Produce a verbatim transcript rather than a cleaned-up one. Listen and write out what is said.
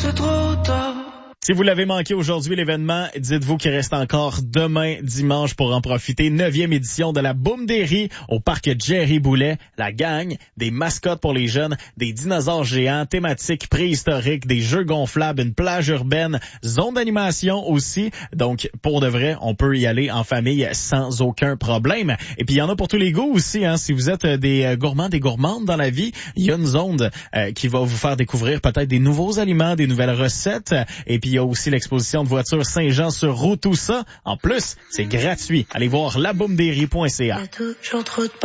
c'est trop tard. Si vous l'avez manqué aujourd'hui, l'événement, dites-vous qu'il reste encore demain, dimanche, pour en profiter. Neuvième édition de la Boum des Ries au parc Jerry Boulet. La gang, des mascottes pour les jeunes, des dinosaures géants, thématiques préhistoriques, des jeux gonflables, une plage urbaine, zone d'animation aussi. Donc, pour de vrai, on peut y aller en famille sans aucun problème. Et puis, il y en a pour tous les goûts aussi, hein. Si vous êtes des gourmands, des gourmandes dans la vie, il y a une zone euh, qui va vous faire découvrir peut-être des nouveaux aliments, des nouvelles recettes. Et puis, il y a aussi l'exposition de voitures Saint-Jean sur route, tout ça. En plus, c'est gratuit. Allez voir la boum des ries point c a.